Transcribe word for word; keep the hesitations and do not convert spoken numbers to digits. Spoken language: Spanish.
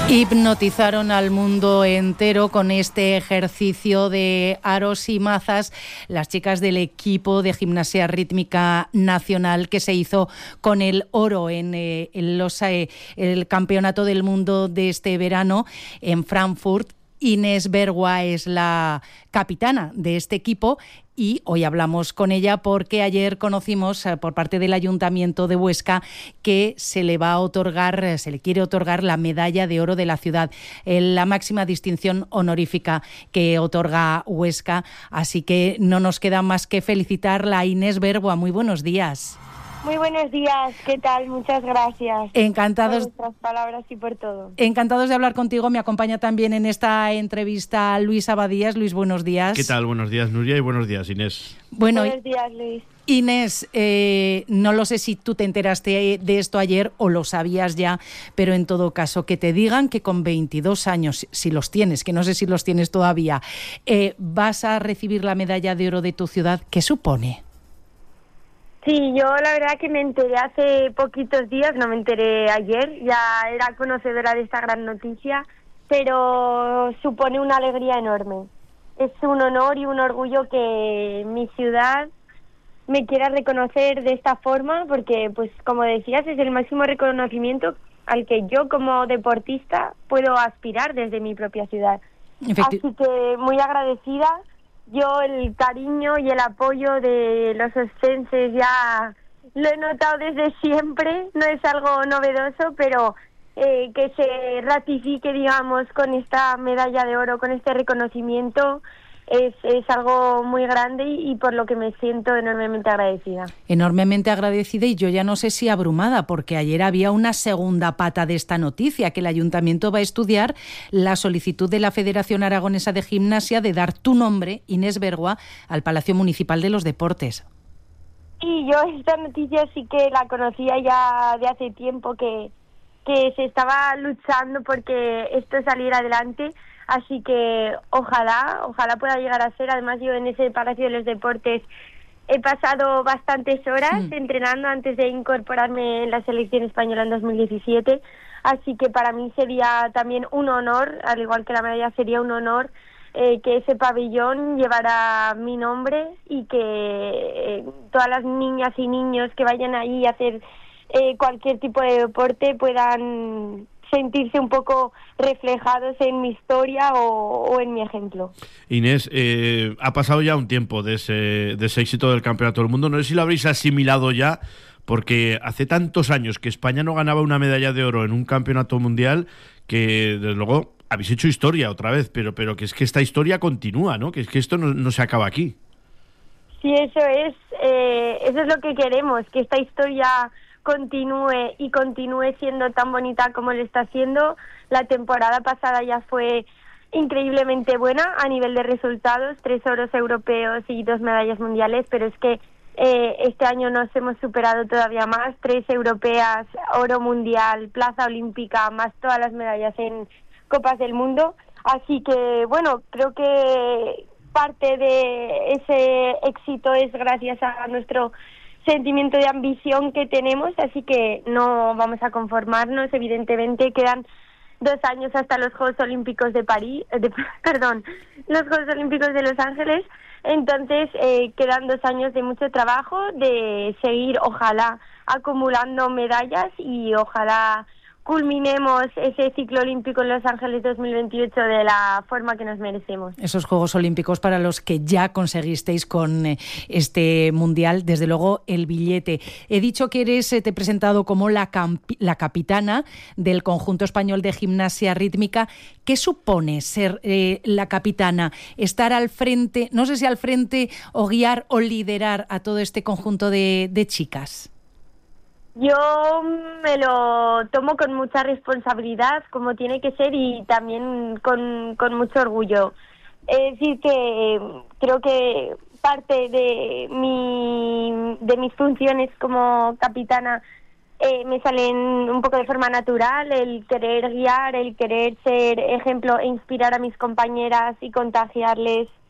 Hipnotizaron al mundo entero con este ejercicio de aros y mazas las chicas del equipo de gimnasia rítmica nacional que se hizo con el oro en, eh, en los, eh, el campeonato del mundo de este verano en Frankfurt. Inés Bergua es la capitana de este equipo y hoy hablamos con ella porque ayer conocimos por parte del Ayuntamiento de Huesca que se le va a otorgar, se le quiere otorgar la medalla de oro de la ciudad, la máxima distinción honorífica que otorga Huesca. Así que no nos queda más que felicitarla a Inés Bergua. Muy buenos días. Muy buenos días, ¿qué tal? Muchas gracias. Encantados. Por vuestras palabras y por todo. Encantados de hablar contigo. Me acompaña también en esta entrevista Luis Abadías. Luis, buenos días. ¿Qué tal? Buenos días, Nuria, y buenos días, Inés. Bueno, buenos días, Luis. Inés, eh, no lo sé si tú te enteraste de esto ayer o lo sabías ya, pero en todo caso, que te digan que con veintidós años, si los tienes, que no sé si los tienes todavía, eh, vas a recibir la medalla de oro de tu ciudad, ¿qué supone? Sí, yo la verdad que me enteré hace poquitos días, no me enteré ayer, ya era conocedora de esta gran noticia, pero supone una alegría enorme. Es un honor y un orgullo que mi ciudad me quiera reconocer de esta forma, porque, pues como decías, es el máximo reconocimiento al que yo como deportista puedo aspirar desde mi propia ciudad. Efecti- Así que muy agradecida. Yo el cariño y el apoyo de los oscenses ya lo he notado desde siempre, no es algo novedoso, pero eh, que se ratifique, digamos, con esta medalla de oro, con este reconocimiento, es, es algo muy grande y, y por lo que me siento enormemente agradecida. Enormemente agradecida y yo ya no sé si abrumada, porque ayer había una segunda pata de esta noticia, que el Ayuntamiento va a estudiar la solicitud de la Federación Aragonesa de Gimnasia de dar tu nombre, Inés Bergua, al Palacio Municipal de los Deportes. Sí, yo esta noticia sí que la conocía ya de hace tiempo, que, que se estaba luchando porque esto saliera adelante. Así que ojalá, ojalá pueda llegar a ser. Además, yo en ese Palacio de los Deportes he pasado bastantes horas sí. entrenando antes de incorporarme en la selección española en dos mil diecisiete. Así que para mí sería también un honor, al igual que la medalla, sería un honor eh, que ese pabellón llevara mi nombre y que eh, todas las niñas y niños que vayan ahí a hacer eh, cualquier tipo de deporte puedan sentirse un poco reflejados en mi historia o, o en mi ejemplo. Inés, eh, ha pasado ya un tiempo de ese, de ese éxito del Campeonato del Mundo. No sé si lo habréis asimilado ya, porque hace tantos años que España no ganaba una medalla de oro en un campeonato mundial que, desde luego, habéis hecho historia otra vez, pero, pero que es que esta historia continúa, ¿no? Que es que esto no, no se acaba aquí. Sí, eso es, eh, eso es lo que queremos, que esta historia continúe y continúe siendo tan bonita como lo está haciendo. La temporada pasada ya fue increíblemente buena a nivel de resultados, tres oros europeos y dos medallas mundiales, pero es que eh, este año nos hemos superado todavía más, tres europeas, oro mundial, plaza olímpica, más todas las medallas en Copas del Mundo. Así que, bueno, creo que parte de ese éxito es gracias a nuestro sentimiento de ambición que tenemos, así que no vamos a conformarnos. Evidentemente quedan dos años hasta los Juegos Olímpicos de París, de, perdón, los Juegos Olímpicos de Los Ángeles, entonces eh, quedan dos años de mucho trabajo, de seguir, ojalá, acumulando medallas y ojalá culminemos ese ciclo olímpico en Los Ángeles dos mil veintiocho de la forma que nos merecemos. Esos Juegos Olímpicos para los que ya conseguisteis con este Mundial, desde luego el billete. He dicho que eres, te he presentado como la, campi- la capitana del conjunto español de gimnasia rítmica. ¿Qué supone ser eh, la capitana? Estar al frente, no sé si al frente o guiar o liderar a todo este conjunto de, de chicas. Yo me lo tomo con mucha responsabilidad, como tiene que ser, y también con, con mucho orgullo. Es decir, que creo que parte de mi de mis funciones como capitana eh, me salen un poco de forma natural, el querer guiar, el querer ser ejemplo e inspirar a mis compañeras y contagiarles